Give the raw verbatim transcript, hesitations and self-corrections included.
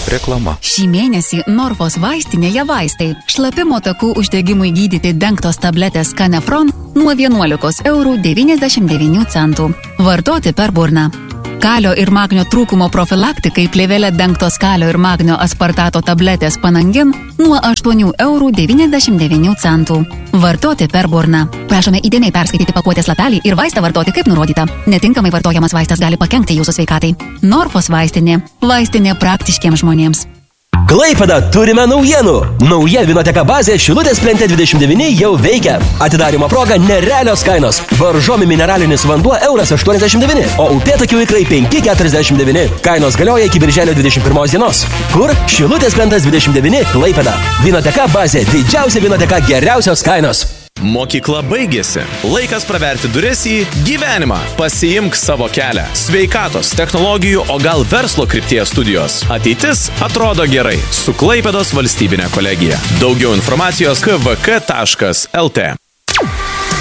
Reklama. Šį mėnesį Norfos vaistinėje vaistai. Šlapimo takų uždegimui gydyti dengtos tabletės Canefron nuo vienuolikos eurų devyniasdešimt devynių centų. Vartoti per burną. Kalio ir magnio trūkumo profilaktikai plėvelė dengtos kalio ir magnio aspartato tabletės Panangin nuo aštuonių eurų devyniasdešimt devynių centų. Vartoti per burną. Prašome įdėmiai perskaityti pakuotės lapelį ir vaistą vartoti kaip nurodyta. Netinkamai vartojamas vaistas gali pakenkti jūsų sveikatai. Norfos vaistinė. Vaistinė praktiškiems žmonėms. Klaipėda, turime naujienų. Nauja vinoteka bazė Šilutės plente dvidešimt devyni jau veikia. Atidarymo proga nerealios kainos. Varžomi mineralinis vanduo euras aštuoniasdešimt devyni, o upėtakių ikrai penki keturiasdešimt devyni. Kainos galioja iki birželio dvidešimt pirmos dienos. Kur? Šilutės plentas dvidešimt devyni, Klaipėda. Vinoteka bazė, didžiausia vinoteka, geriausios kainos. Mokykla baigėsi. Laikas praverti duris į gyvenimą. Pasiimk savo kelią. Sveikatos, technologijų, o gal verslo krypties studijos. Ateitis atrodo gerai. Su Klaipėdos valstybinė kolegija. Daugiau informacijos k v k taškas l t.